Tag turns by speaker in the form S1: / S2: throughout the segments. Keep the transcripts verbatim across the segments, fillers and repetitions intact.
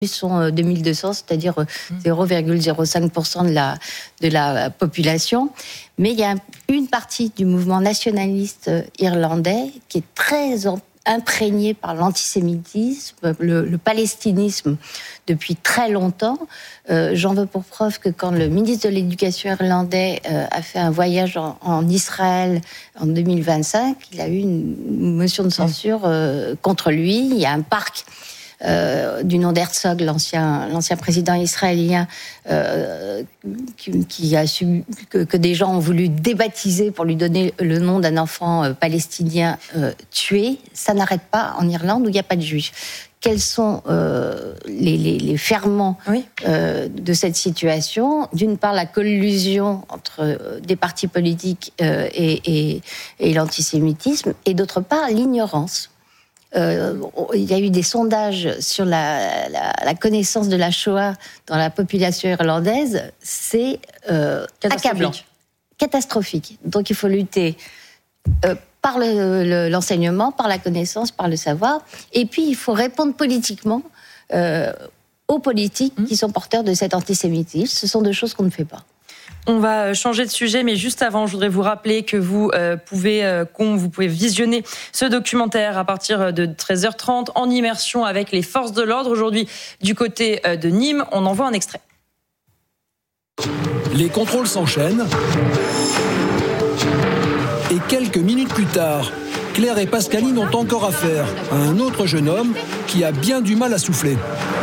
S1: sont deux mille deux cents, c'est-à-dire zéro virgule zéro cinq pour cent de la, de la population. Mais il y a une partie du mouvement nationaliste irlandais qui est très imprégné par l'antisémitisme, le, le palestinisme depuis très longtemps. Euh, j'en veux pour preuve que quand le ministre de l'Éducation irlandais euh, a fait un voyage en, en Israël en deux mille vingt-cinq, il a eu une motion de censure euh, contre lui. Il y a un parc Euh, du nom d'Herzog, l'ancien, l'ancien président israélien, euh, qui, qui a su, que, que des gens ont voulu débaptiser pour lui donner le nom d'un enfant euh, palestinien euh, tué. Ça n'arrête pas en Irlande où il n'y a pas de juifs. Quels sont euh, les, les, les ferments oui. euh, de cette situation ? D'une part, la collusion entre euh, des partis politiques euh, et, et, et l'antisémitisme, et d'autre part, l'ignorance. Euh, il y a eu des sondages sur la, la, la connaissance de la Shoah dans la population irlandaise, c'est euh, accablant, catastrophique. Donc il faut lutter euh, par le, le, l'enseignement, par la connaissance, par le savoir, et puis il faut répondre politiquement euh, aux politiques mmh. qui sont porteurs de cet antisémitisme. Ce sont deux choses qu'on ne fait pas.
S2: On va changer de sujet, mais juste avant, je voudrais vous rappeler que vous euh, pouvez, euh, qu'on, vous pouvez visionner ce documentaire à partir de treize heures trente en immersion avec les forces de l'ordre. Aujourd'hui, du côté euh, de Nîmes, on en voit un extrait.
S3: Les contrôles s'enchaînent. Et quelques minutes plus tard, Claire et Pascaline ont encore affaire à un autre jeune homme qui a bien du mal à souffler.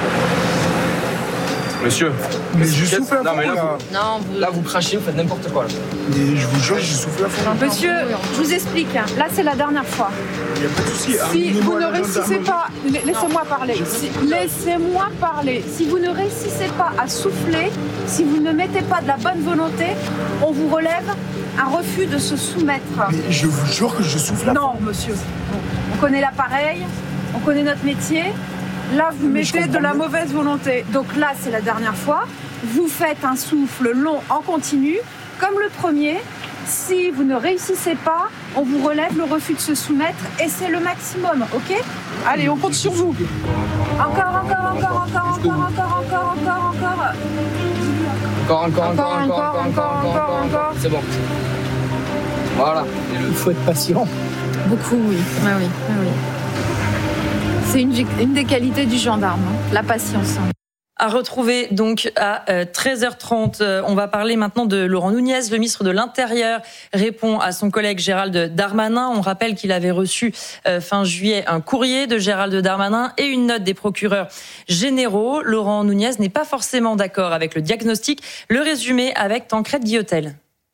S4: Monsieur,
S5: mais je souffle à fond.
S4: Non, mais là,
S5: là.
S4: Vous,
S6: non, vous...
S4: là, vous crachez, vous faites n'importe quoi. Là.
S5: Mais je vous jure, je souffle à fond.
S7: Monsieur, je vous explique. Là, c'est la dernière fois.
S5: Il n'y a pas de souci.
S7: Si vous ne réussissez pas, laissez-moi parler. Si, laissez-moi parler. Si vous ne réussissez pas à souffler, si vous ne mettez pas de la bonne volonté, on vous relève un refus de se soumettre.
S5: Mais je vous jure que je souffle à fond.
S7: Non, monsieur. On connaît l'appareil, on connaît notre métier. Là, vous Mais mettez de la bien. mauvaise volonté. Donc là, c'est la dernière fois. Vous faites un souffle long en continu, comme le premier. Si vous ne réussissez pas, on vous relève le refus de se soumettre et c'est le maximum, ok ? Allez, on compte sur vous. Encore, encore, encore, encore, encore, encore, encore, encore, encore.
S4: Encore, encore, encore, encore, encore, encore, encore, encore. C'est bon. Voilà.
S3: Il faut être patient.
S7: Beaucoup, oui. Ah oui, ah oui. C'est une, une des qualités du gendarme, hein, la patience.
S2: À retrouver donc à treize heures trente. On va parler maintenant de Laurent Nunez. Le ministre de l'Intérieur répond à son collègue Gérald Darmanin. On rappelle qu'il avait reçu fin juillet un courrier de Gérald Darmanin et une note des procureurs généraux. Laurent Nunez n'est pas forcément d'accord avec le diagnostic. Le résumé avec Tancrède Guillotel.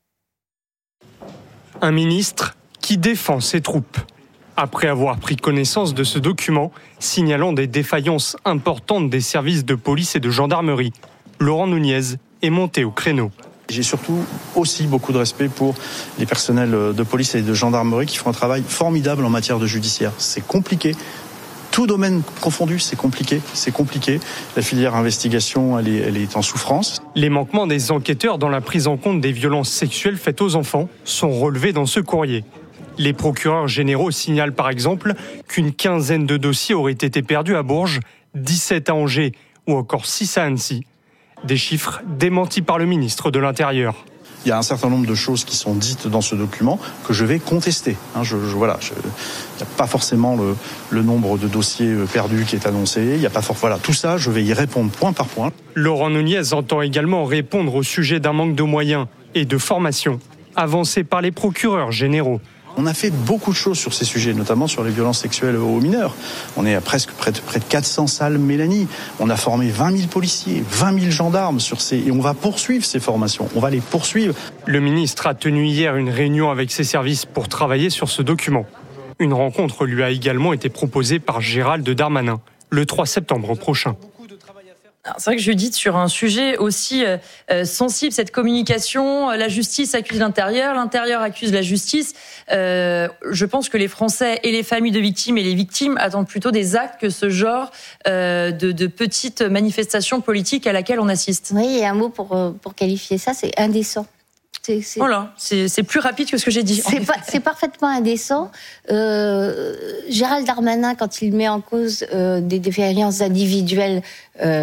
S8: Un ministre qui défend ses troupes. Après avoir pris connaissance de ce document, signalant des défaillances importantes des services de police et de gendarmerie, Laurent Nunez est monté au créneau.
S9: J'ai surtout aussi beaucoup de respect pour les personnels de police et de gendarmerie qui font un travail formidable en matière de judiciaire. C'est compliqué. Tout domaine confondu, c'est compliqué, c'est compliqué. La filière investigation, elle est, elle est en souffrance.
S8: Les manquements des enquêteurs dans la prise en compte des violences sexuelles faites aux enfants sont relevés dans ce courrier. Les procureurs généraux signalent par exemple qu'une quinzaine de dossiers auraient été perdus à Bourges, dix-sept à Angers ou encore six à Annecy. Des chiffres démentis par le ministre de l'Intérieur.
S9: Il y a un certain nombre de choses qui sont dites dans ce document que je vais contester. Hein, je, je, voilà, je, il n'y a pas forcément le, le nombre de dossiers perdus qui est annoncé. Il y a pas for- voilà, tout ça, je vais y répondre point par point.
S8: Laurent Nunez entend également répondre au sujet d'un manque de moyens et de formation avancé par les procureurs généraux.
S9: On a fait beaucoup de choses sur ces sujets, notamment sur les violences sexuelles aux mineurs. On est à presque près de, près de quatre cents salles Mélanie. On a formé vingt mille policiers, vingt mille gendarmes sur ces, et on va poursuivre ces formations. On va les poursuivre.
S8: Le ministre a tenu hier une réunion avec ses services pour travailler sur ce document. Une rencontre lui a également été proposée par Gérald Darmanin le trois septembre prochain.
S2: Alors, c'est vrai que Judith, sur un sujet aussi euh, sensible, cette communication, la justice accuse l'intérieur, l'intérieur accuse la justice. Euh, je pense que les Français et les familles de victimes et les victimes attendent plutôt des actes que ce genre euh, de, de petites manifestations politiques à laquelle on assiste.
S1: Oui, et un mot pour, pour qualifier ça, c'est indécent. C'est, c'est...
S2: Voilà, c'est, c'est plus rapide que ce que j'ai dit.
S1: C'est, pas, c'est parfaitement indécent. Euh, Gérald Darmanin, quand il met en cause euh, des défaillances individuelles, euh,